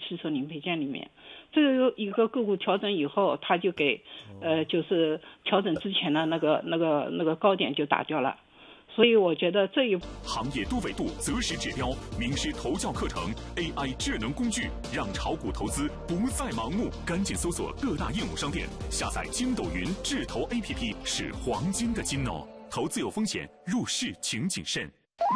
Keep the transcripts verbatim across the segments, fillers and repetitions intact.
汽车零配件里面。这个一个个股调整以后，它就给呃就是调整之前的那个那个那个高点就打掉了。所以我觉得这一行业多维度择时指标，名师投教课程 A I 智能工具，让炒股投资不再盲目。赶紧搜索各大应用商店，下载筋斗云智投 A P P， 是黄金的金哦。投资有风险，入市请谨慎。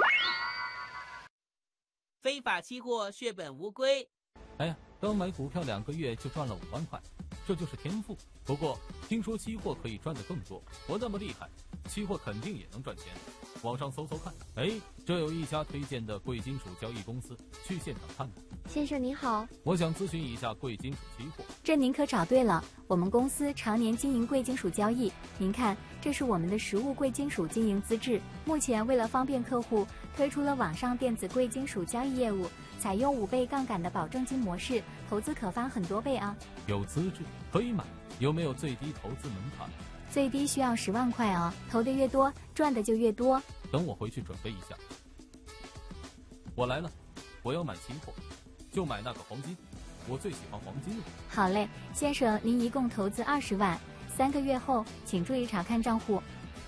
非法期货血本无归。 哎呀，刚买股票两个月就赚了五万块，这就是天赋。不过听说期货可以赚得更多，我那么厉害，期货肯定也能赚钱。网上搜搜看，哎，这有一家推荐的贵金属交易公司，去现场看看。 先生您好， 我想咨询一下贵金属期货。 这您可找对了，我们公司常年经营贵金属交易。您看，这是我们的实物贵金属经营资质。目前为了方便客户，推出了网上电子贵金属交易业务，采用五倍杠杆的保证金模式，投资可翻很多倍啊。 有资质可以买，有没有最低投资门槛？ 最低需要十万块哦，投的越多，赚的就越多。 等我回去准备一下。我来了，我要买期货，就买那个黄金，我最喜欢黄金了。 好嘞，先生，您一共投资二十万，三个月后请注意查看账户。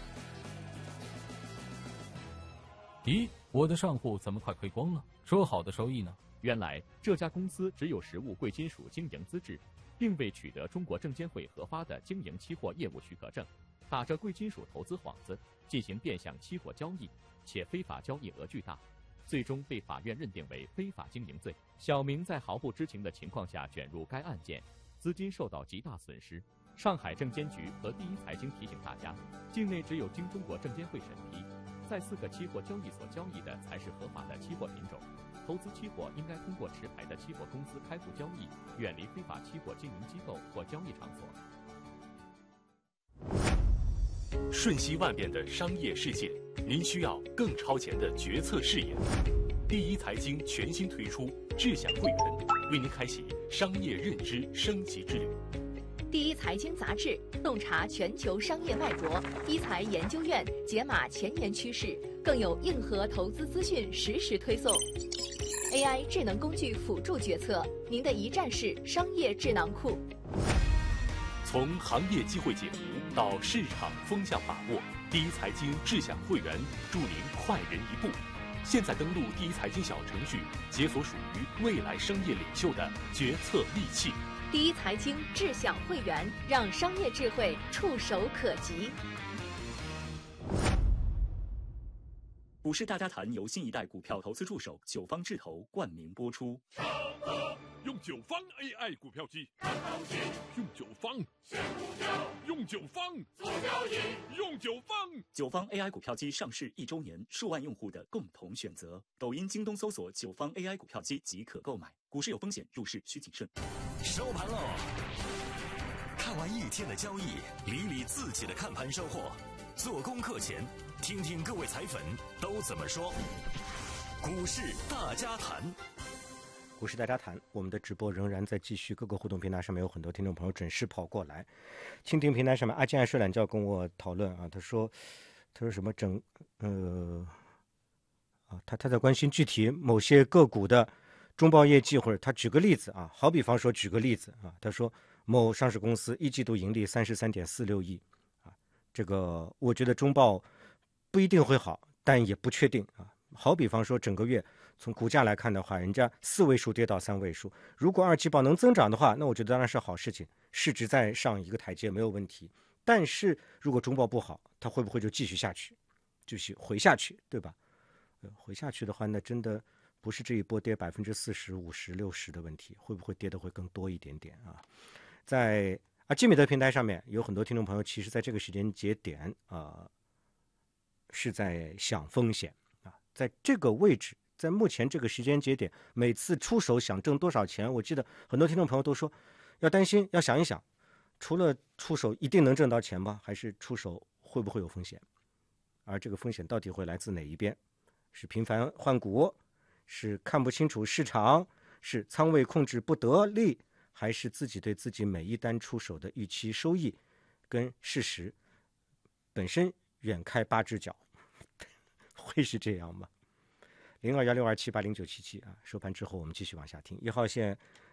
咦，我的账户怎么快亏光了？说好的收益呢？ 原来这家公司只有实物贵金属经营资质，并未取得中国证监会核发的经营期货业务许可证，打着贵金属投资幌子进行变相期货交易，且非法交易额巨大，最终被法院认定为非法经营罪。小明在毫不知情的情况下卷入该案件，资金受到极大损失。上海证监局和第一财经提醒大家，境内只有经中国证监会审批，在四个期货交易所交易的才是合法的期货品种。投资期货应该通过持牌的期货公司开户交易，远离非法期货经营机构或交易场所。 瞬息万变的商业世界，您需要更超前的决策视野。第一财经全新推出智享会员，为您开启商业认知升级之旅。 第一财经杂志洞察全球商业脉搏，一财研究院解码前沿趋势，更有硬核投资资讯实时推送。A I 智能工具辅助决策，您的一站式商业智囊库。 从行业机会解读到市场风向把握，第一财经智享会员助您快人一步。现在登录第一财经小程序，解锁属于未来商业领袖的决策利器。 第一财经智享会员，让商业智慧触手可及。 股市大家谈由新一代股票投资助手九方智投冠名播出。 用九方 A I 股票机，用九方用九方做交易，用九方。 九方 A I 股票机上市一周年，数万用户的共同选择。抖音、京东搜索九方 A I 股票机即可购买。股市有风险，入市需谨慎。 收盘喽！看完一天的交易，理理自己的看盘收获。做功课前，听听各位彩粉都怎么说。股市大家谈， 股市大家谈，我们的直播仍然在继续，各个互动平台上面有很多听众朋友准时跑过来。蜻蜓平台上面，阿健爱睡懒觉跟我讨论啊，他说，他说什么整呃啊，他他在关心具体某些个股的中报业绩，或者他举个例子啊，好比方说举个例子啊，他说某上市公司一季度盈利三十三点四六亿。这个我觉得中报不一定会好，但也不确定啊。好比方说整个月从股价来看的话，人家四位数跌到三位数，如果二季报能增长的话，那我觉得当然是好事情，市值再上一个台阶没有问题。但是如果中报不好，它会不会就继续下去，继续回下去，对吧？呃、回下去的话，那真的不是这一波跌百分之四十、五十、六十的问题，会不会跌的会更多一点点啊？在啊，基米德平台上面有很多听众朋友，其实在这个时间节点啊、呃，是在想风险啊，在这个位置，在目前这个时间节点，每次出手想挣多少钱，我记得很多听众朋友都说要担心，要想一想，除了出手一定能挣到钱吗？还是出手会不会有风险？而这个风险到底会来自哪一边？是频繁换股，是看不清楚市场，是仓位控制不得力，还是自己对自己每一单出手的预期收益跟事实本身远开八只脚，会是这样吗？零二幺六二七八零九七七啊，收盘之后我们继续往下听。一号线